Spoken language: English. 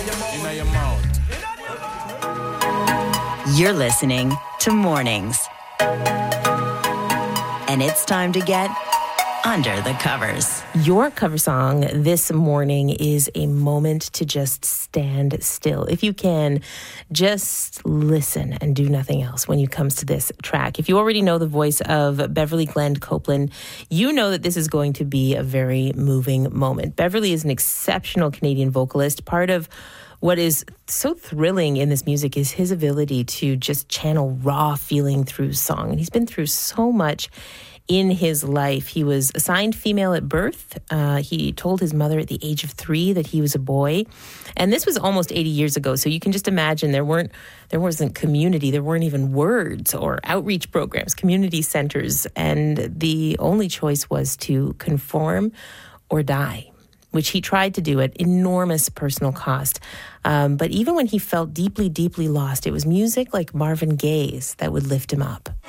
In your mouth. You're listening to Mornings. And it's time to get under the covers. Your cover song this morning is a moment to just stand still. If you can, just listen and do nothing else when it comes to this track. If you already know the voice of Beverly Glenn Copeland, you know that this is going to be a very moving moment. Beverly is an exceptional Canadian vocalist. Part of what is so thrilling in this music is his ability to just channel raw feeling through song. And he's been through so much in his life. He was assigned female at birth. He told his mother at the age of 3 that he was a boy. And this was almost 80 years ago. So you can just imagine there wasn't community. There weren't even words or outreach programs, community centers. And the only choice was to conform or die, which he tried to do at enormous personal cost. But even when he felt deeply, deeply lost, it was music like Marvin Gaye's that would lift him up.